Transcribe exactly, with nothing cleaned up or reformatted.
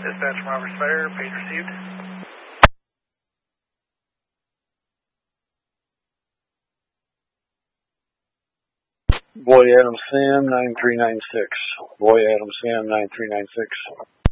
Dispatch from Roberts Fire, page received. Boy Adam Sam nine three nine six. Boy Adam Sam nine three nine six.